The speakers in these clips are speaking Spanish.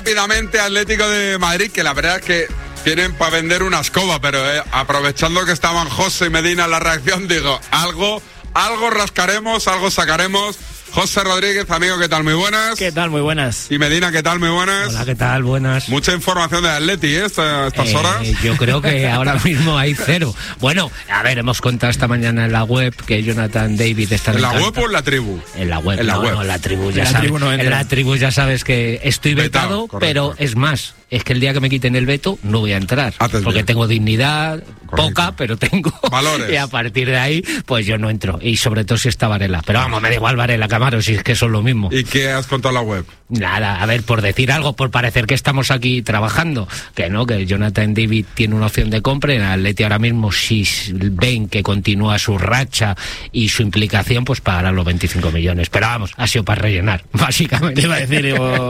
rápidamente Atlético de Madrid, que la verdad es que tienen para vender una escoba, pero aprovechando que estaban José y Medina en la reacción, digo, algo rascaremos, algo sacaremos. José Rodríguez, amigo, ¿qué tal? Muy buenas. ¿Qué tal? Muy buenas. Y Medina, ¿qué tal? Muy buenas. Hola, ¿qué tal? Buenas. Mucha información de Atleti, estas horas. Yo creo que ahora mismo hay cero. Bueno, a ver, hemos contado esta mañana en la web que Jonathan David está ¿En la web o en la tribu? En la web. No, en la tribu ya sabes. En la tribu ya sabes que estoy vetado, pero es más. Es que el día que me quiten el veto no voy a entrar, porque tengo dignidad, poca, pero tengo valores. Y a partir de ahí, pues yo no entro. Y sobre todo si está Varela. Pero vamos, me da igual Varela, Camaro, si es que son lo mismo. ¿Y qué has contado en la web? Nada, a ver, por decir algo, por parecer que estamos aquí trabajando, que no, que Jonathan David tiene una opción de compra. En Atleti ahora mismo, si ven que continúa su racha y su implicación, pues pagarán los 25 millones. Pero vamos, ha sido para rellenar, básicamente. Te iba a decir,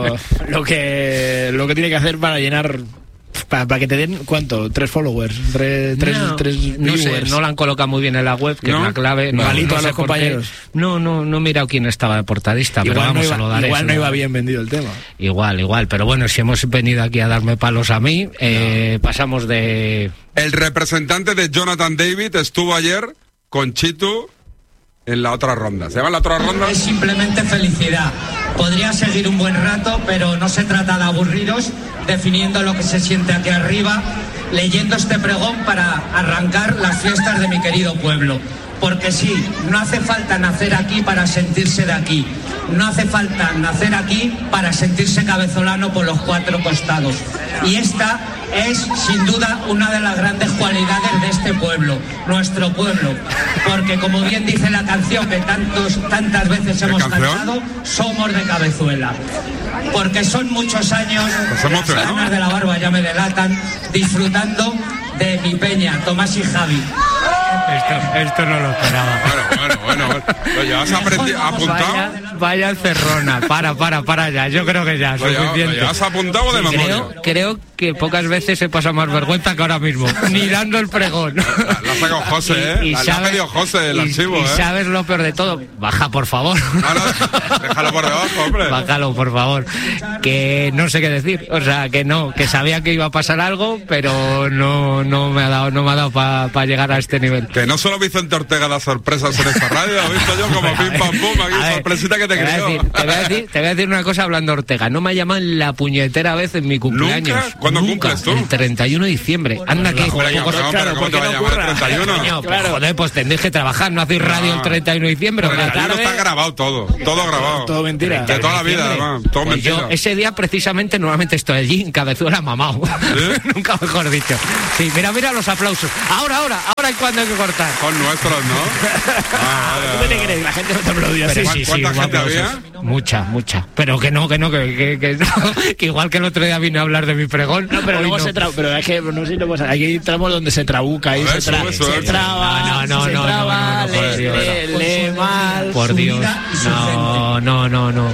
lo que tiene que hacer para llenar, para que te den, ¿cuánto? 3 followers, 3 no viewers. Sé, no la han colocado muy bien en la web, que es la clave. Malito no a los compañeros. No he mirado quién estaba de portadista, igual pero vamos, no a lo daré. Igual no iba bien vendido el tema. Igual, pero bueno, si hemos venido aquí a darme palos a mí, pasamos de... El representante de Jonathan David estuvo ayer con Chitu en la otra ronda. ¿Se va la otra ronda? Es simplemente felicidad. Podría seguir un buen rato, pero no se trata de aburriros, definiendo lo que se siente aquí arriba, leyendo este pregón para arrancar las fiestas de mi querido pueblo. Porque sí, no hace falta nacer aquí para sentirse de aquí. No hace falta nacer aquí para sentirse cabezolano por los 4 costados. Y esta es, sin duda, una de las grandes cualidades de este pueblo, nuestro pueblo. Porque, como bien dice la canción que tantas veces hemos cantado, somos de Cabezuela. Porque son muchos años, las ganas de la barba ya me delatan, disfrutando de mi peña, Tomás y Javi. Esto no lo esperaba. Bueno. ¿Lo llevas apuntado? Vaya encerrona. Para ya. Yo creo que ya es suficiente. ¿Lo llevas apuntado de memoria? Creo que pocas veces he pasado más vergüenza que ahora mismo, ni dando el pregón. La ha sacado José, ¿eh? La ha pedido José el archivo, ¿eh? Y sabes lo peor de todo. Baja, por favor. No, déjalo por debajo, hombre. Bájalo, por favor. Que no sé qué decir. O sea, que sabía que iba a pasar algo, pero no me ha dado para llegar a este nivel. Que no solo Vicente Ortega da sorpresas en esta radio, he visto yo como pim pam pum, aquí sorpresita que te creo. Te voy a decir una cosa hablando de Ortega. No me ha llamado la puñetera vez en mi cumpleaños. ¿Nunca? ¿Cuándo cumples tú? El 31 de diciembre. Anda que... Claro, ¿cuándo va a llamar el 31? Joder, pues tendréis que trabajar, no hacéis radio el 31 de diciembre. El 31 está grabado todo grabado. Todo mentira. De toda la vida, además, todo pues mentira. Yo ese día precisamente normalmente estoy allí en Cabezuela mamao. ¿Sí? Nunca mejor dicho. Sí, mira los aplausos. Ahora es cuando hay que cortar. Son nuestros, ¿no? ¿Tú qué te crees? La gente no te aplaudía. ¿Cuánta gente había? Mucha. Pero que no, que igual que el otro día vine a hablar de mi pregón. No, pero luego pero es que no sé si lo pasa. Aquí entramos donde se trabuca y se traba. No, lee mal. Por Dios. No.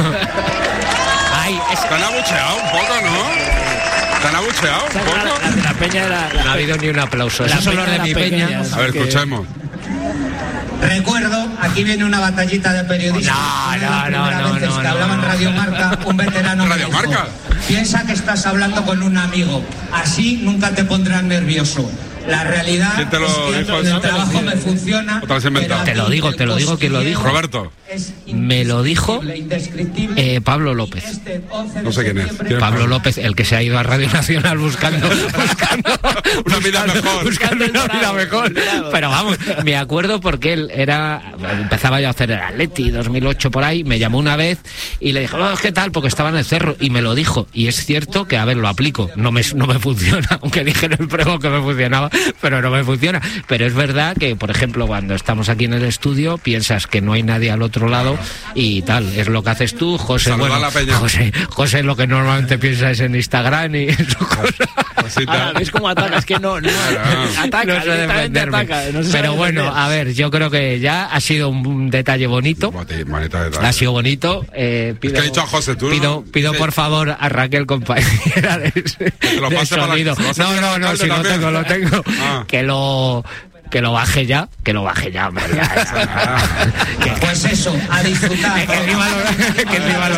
Ay, te han abucheado un poco, ¿no? ¿Te han abucheado un poco? La peña no ha habido ni un aplauso. Esos son los de mi peña. A ver, escuchemos. Recuerdo, aquí viene una batallita de periodistas. No. Que hablaba en Radio Marca, un veterano. ¿Radio Marca? Piensa que estás hablando con un amigo. Así nunca te pondrás nervioso. La realidad es que el trabajo me funciona. Te lo digo, ¿quién lo dijo? Roberto. Me lo dijo Pablo López. No sé quién es. Pablo López, el que se ha ido a Radio Nacional buscando una vida mejor. Pero vamos, me acuerdo porque él empezaba yo a hacer el Atleti 2008 por ahí, me llamó una vez y le dije, ¿qué tal? Porque estaba en el cerro y me lo dijo. Y es cierto que, a ver, lo aplico. No me funciona, aunque dije en el pregón que me funcionaba, pero no me funciona. Pero es verdad que, por ejemplo, cuando estamos aquí en el estudio, piensas que no hay nadie al otro lado y tal. Es lo que haces tú, José. José lo que normalmente piensa es en Instagram y esas cosas. ¿Ves cómo atacas? Que no ataca, pero bueno, a ver, yo creo que ya ha sido un detalle bonito. Ha sido bonito. Pido, dicho a José, tú pido por favor a Raquel, compañera de sonido. No, si lo tengo. Que lo que lo baje ya, hombre. Pues eso, a disfrutar. Que encima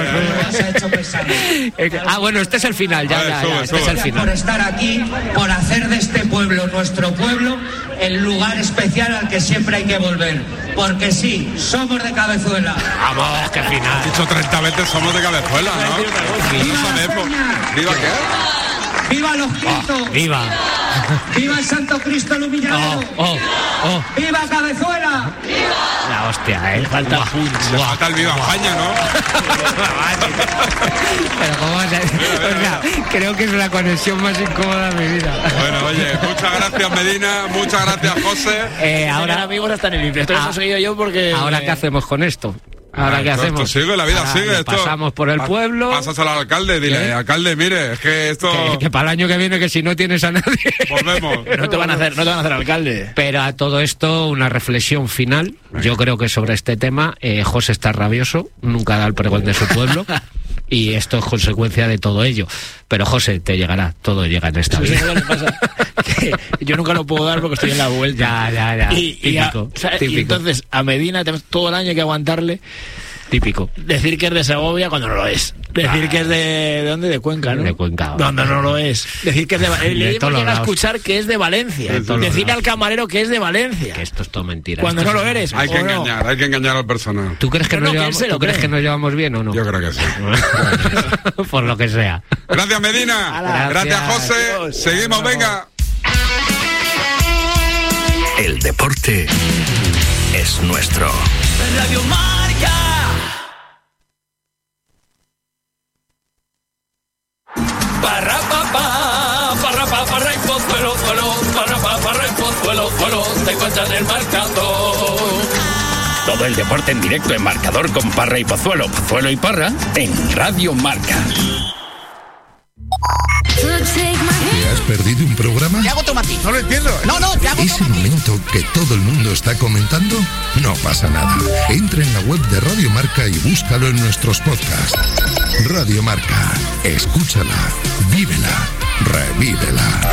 los bueno, este es el final, este es el final. Por estar aquí, por hacer de este pueblo, nuestro pueblo, el lugar especial al que siempre hay que volver. Porque sí, somos de Cabezuela. Vamos, qué final. He dicho 30 veces somos de Cabezuela, ¿no? ¿Viva qué? ¡Viva los Cristos! ¡Viva! ¡Viva el Santo Cristo el Humilladero! ¡Viva Cabezuela! La hostia, falta punch. Le falta el Viva España, ¿no? Pero cómo creo que es la conexión más incómoda de mi vida. Bueno, oye, muchas gracias Medina, muchas gracias José. Ahora amigos hasta en el infierno. Esto lo he seguido yo porque... ¿Ahora qué hacemos con esto? ¿Ahora qué hacemos? Esto sigue, la vida sigue. Esto pasamos por el pueblo. Pasas al alcalde, dile, alcalde, mire, es que esto... Que para el año que viene, que si no tienes a nadie... Volvemos. No te van a hacer alcalde. Pero a todo esto, una reflexión final. Yo creo que sobre este tema, José está rabioso, nunca da el pregón de su pueblo. Y esto es consecuencia de todo ello. Pero José, te llegará, todo llega en esta vida. Lo que pasa, que yo nunca lo puedo dar porque estoy en la vuelta. Ya. Típico. Y entonces a Medina tenemos todo el año hay que aguantarle. Típico. Decir que es de Segovia cuando no lo es. Decir que es de ¿dónde? De Cuenca, ¿no? De Cuenca. Cuando no lo es. Decir que es de le llega a escuchar que es de Valencia. Decir al camarero que es de Valencia. Que esto es todo mentira. Cuando no lo eres. Hay que engañar al personal. ¿Tú crees que nos llevamos bien o no? Yo creo que sí. Por lo que sea. Gracias Medina. Gracias José. Adiós. Seguimos, venga. El deporte es nuestro. Radio Marca. Parra y Pozuelo, parra y Pozuelo, te cuentan el marcador. Todo el deporte en directo en marcador con Parra y Pozuelo, Pozuelo y Parra en Radio Marca. ¿Te has perdido un programa? ¿Qué hago tomate? No lo entiendo. No, ¿qué hago ¿Ese momento que todo el mundo está comentando? No pasa nada. Entra en la web de Radio Marca y búscalo en nuestros podcasts. Radio Marca. Escúchala, vívela, revívela.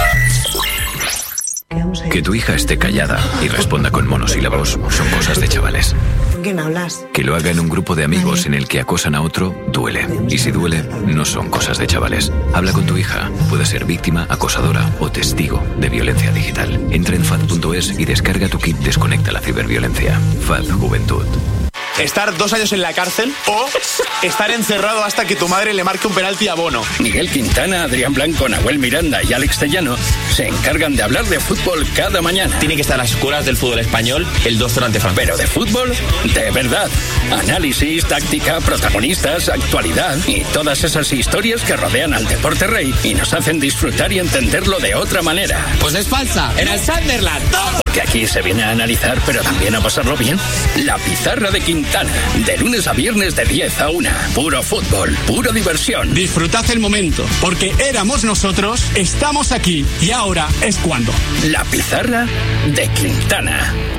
Que tu hija esté callada y responda con monosílabos son cosas de chavales. ¿Con quién hablas? Que lo haga en un grupo de amigos en el que acosan a otro, duele. Y si duele, no son cosas de chavales. Habla con tu hija. Puede ser víctima, acosadora o testigo de violencia digital. Entra en FAD.es y descarga tu kit Desconecta la ciberviolencia. FAD Juventud. Estar 2 años en la cárcel o estar encerrado hasta que tu madre le marque un penalti a Bono. Miguel Quintana, Adrián Blanco, Nahuel Miranda y Alex Tellano se encargan de hablar de fútbol cada mañana. Tiene que estar a las escuelas del fútbol español el 2 ante Francia. Pero de fútbol, de verdad. Análisis, táctica, protagonistas, actualidad y todas esas historias que rodean al deporte rey y nos hacen disfrutar y entenderlo de otra manera. Pues es falsa. Era el Sunderland. ¡No! Porque aquí se viene a analizar, pero también a pasarlo bien. La Pizarra de Quintana. De lunes a viernes de 10 a 1. Puro fútbol, pura diversión. Disfrutad el momento, porque éramos nosotros, estamos aquí y ahora es cuando. La Pizarra de Quintana.